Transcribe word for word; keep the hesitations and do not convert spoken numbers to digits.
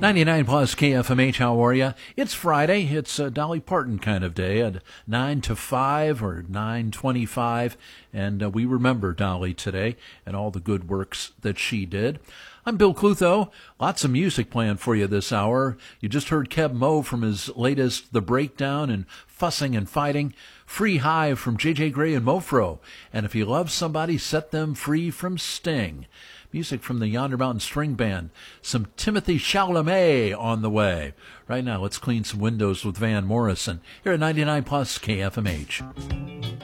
ninety-nine plus K F M H, how are you? It's Friday. It's a Dolly Parton kind of day at nine to five or nine twenty-five, and uh, we remember Dolly today and all the good works that she did. I'm Bill Clutho. Lots of music planned for you this hour. You just heard Keb Mo from his latest The Breakdown and Fussing and Fighting. Free High from J J Gray and Mofro. And If You Love Somebody, Set Them Free from Sting. Music from the Yonder Mountain String Band. Some Timothy Chalamet on the way. Right now, let's clean some windows with Van Morrison here at ninety-nine plus K F M H.